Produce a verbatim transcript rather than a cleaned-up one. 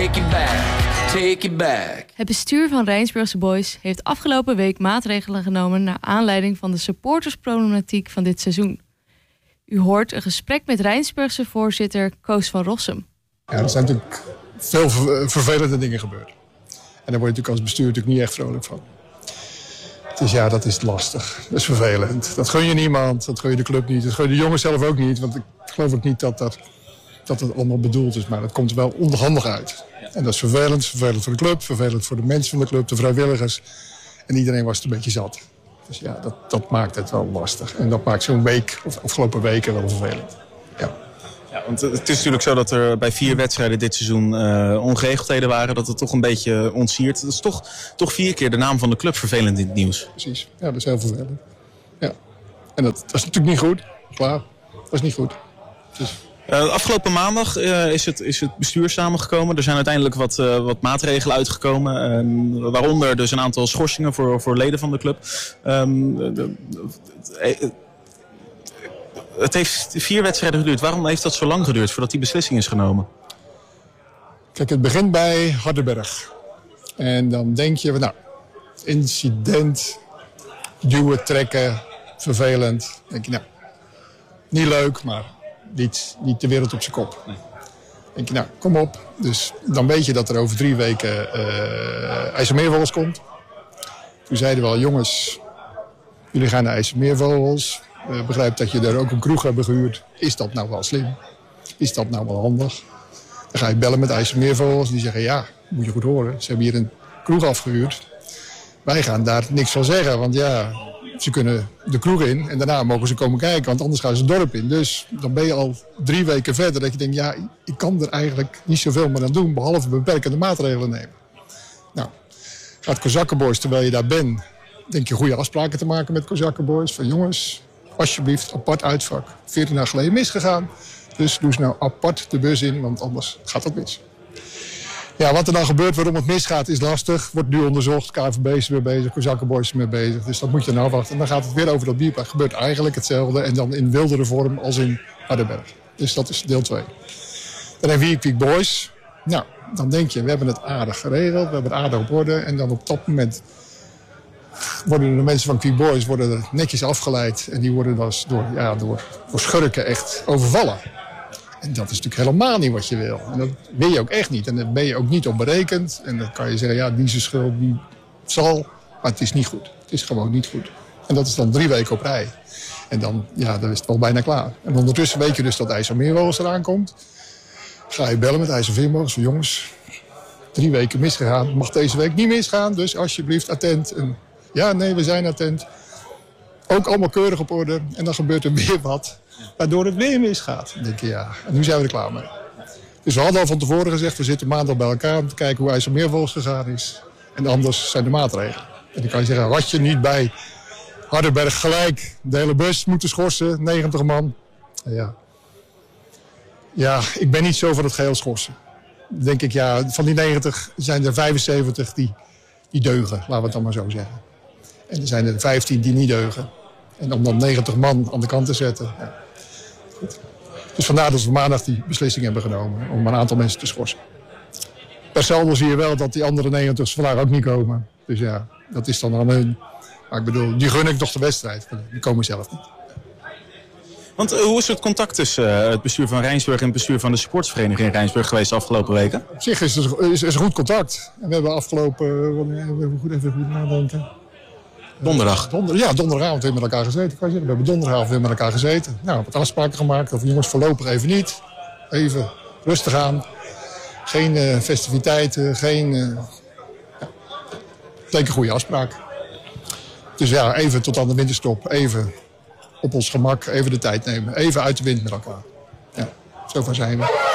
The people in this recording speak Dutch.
take it back, take it back. Het bestuur van Rijnsburgse Boys heeft afgelopen week maatregelen genomen naar aanleiding van de supportersproblematiek van dit seizoen. U hoort een gesprek met Rijnsburgse voorzitter Koos van Rossum. Ja, er zijn natuurlijk veel vervelende dingen gebeurd. En daar word je natuurlijk als bestuur natuurlijk niet echt vrolijk van. Dus ja, dat is lastig. Dat is vervelend. Dat gun je niemand, dat gun je de club niet. Dat gun je de jongens zelf ook niet. Want ik geloof ook niet dat dat, dat het allemaal bedoeld is. Maar dat komt er wel onhandig uit. En dat is vervelend. Vervelend voor de club, vervelend voor de mensen van de club, de vrijwilligers. En iedereen was het een beetje zat. Dus ja, dat, dat maakt het wel lastig. En dat maakt zo'n week, of afgelopen weken, wel vervelend. Ja. Ja, want het is natuurlijk zo dat er bij vier wedstrijden dit seizoen uh, ongeregeldheden waren. Dat het toch een beetje ontsiert. Dat is toch, toch vier keer de naam van de club vervelend in het nieuws. Precies, ja, dat is heel vervelend. Ja. En dat, dat is natuurlijk niet goed. Klaar, dat is niet goed. Dus... Uh, afgelopen maandag uh, is, het, is het bestuur samengekomen. Er zijn uiteindelijk wat, uh, wat maatregelen uitgekomen. Uh, waaronder dus een aantal schorsingen voor, voor leden van de club. Um, de, de, de, Het heeft vier wedstrijden geduurd. Waarom heeft dat zo lang geduurd voordat die beslissing is genomen? Kijk, het begint bij Hardenberg. En dan denk je, nou, incident, duwen, trekken, vervelend. Dan denk je, nou, niet leuk, maar niet, niet de wereld op zijn kop. Nee. Dan denk je, nou, kom op. Dus dan weet je dat er over drie weken uh, IJsselmeervogels komt. Toen zeiden we al, jongens, jullie gaan naar IJsselmeervogels. Uh, begrijp dat je daar ook een kroeg hebben gehuurd. Is dat nou wel slim? Is dat nou wel handig? Dan ga je bellen met IJsselmeervogels. Die zeggen, ja, moet je goed horen. Ze hebben hier een kroeg afgehuurd. Wij gaan daar niks van zeggen. Want ja, ze kunnen de kroeg in. En daarna mogen ze komen kijken. Want anders gaan ze het dorp in. Dus dan ben je al drie weken verder. Dat je denkt, ja, ik kan er eigenlijk niet zoveel meer aan doen. Behalve beperkende maatregelen nemen. Nou, gaat Kozakkenboys, terwijl je daar bent, denk je goede afspraken te maken met Kozakkenboys. Van jongens, alsjeblieft, apart uitvak. veertien jaar geleden misgegaan. Dus doe ze nou apart de bus in, want anders gaat dat mis. Ja, wat er dan gebeurt, waarom het misgaat, is lastig. Wordt nu onderzocht, K V B is er mee bezig, Kozakkenboys is er mee bezig. Dus dat moet je dan afwachten. En dan gaat het weer over dat bierpark. Gebeurt eigenlijk hetzelfde en dan in wildere vorm als in Hardenberg. Dus dat is deel twee. Dan hebben we hier Quick Boys. Nou, dan denk je, we hebben het aardig geregeld, we hebben het aardig op orde. En dan op dat moment worden de mensen van Quick Boys worden er netjes afgeleid. En die worden dus door, ja, door, door schurken echt overvallen. En dat is natuurlijk helemaal niet wat je wil. En dat wil je ook echt niet. En daar ben je ook niet op berekend. En dan kan je zeggen, ja, die is schuld, die zal. Maar het is niet goed. Het is gewoon niet goed. En dat is dan drie weken op rij. En dan, ja, dan is het wel bijna klaar. En ondertussen weet je dus dat IJsselmeervogels eraan komt. Ga je bellen met IJsselmeervogels van jongens, drie weken misgegaan. Mag deze week niet misgaan, dus alsjeblieft attent. En ja, nee, we zijn attent. Ook allemaal keurig op orde. En dan gebeurt er weer wat, waardoor het weer misgaat. Dan denk je, ja, en nu zijn we er klaar mee. Dus we hadden al van tevoren gezegd, we zitten maandag bij elkaar om te kijken hoe IJsselmeervogels gegaan is. En anders zijn de maatregelen. En dan kan je zeggen, had je niet bij Hardenberg gelijk de hele bus moeten schorsen, negentig man. Ja. Ja, ik ben niet zo van het geheel schorsen. Dan denk ik, ja, van die negentig zijn er vijfenzeventig die, die deugen, laten we het dan maar zo zeggen. En er zijn er vijftien die niet deugen. En om dan negentig man aan de kant te zetten. Ja. Goed. Dus vandaar dat we maandag die beslissing hebben genomen om een aantal mensen te schorsen. Per saldo zie je wel dat die andere negentig vandaag ook niet komen. Dus ja, dat is dan aan hun. Maar ik bedoel, die gun ik toch de wedstrijd. Die komen zelf niet. Want uh, hoe is het contact tussen uh, het bestuur van Rijnsburg en het bestuur van de supportersvereniging in Rijnsburg geweest de afgelopen weken? Op zich is er is, is er goed contact. En we hebben afgelopen, uh, we hebben goed even goed nadenken. Donderdag? Donder, ja, donderdagavond weer met elkaar gezeten. Kan je we hebben donderdagavond weer met elkaar gezeten. Nou, wat afspraken gemaakt. Of jongens, voorlopig even niet. Even rustig aan. Geen uh, festiviteiten, geen... Uh, ja. Teken een goede afspraak. Dus ja, even tot aan de winterstop. Even op ons gemak, even de tijd nemen. Even uit de wind met elkaar. Ja, zover zijn we.